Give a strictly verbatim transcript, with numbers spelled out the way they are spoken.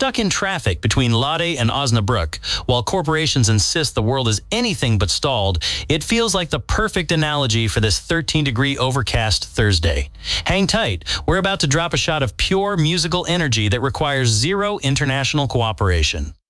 stuck in traffic between Lade and Osnabrück, while corporations insist the world is anything but stalled, it feels like the perfect analogy for this thirteen degree overcast Thursday. Hang tight, we're about to drop a shot of pure musical energy that requires zero international cooperation.